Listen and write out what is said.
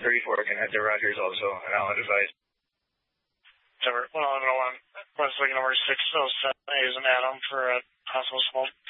34 can head to Rogers also, and I'll advise. Well, I'm going to West Lake number 607 is an add-on for a possible smoke.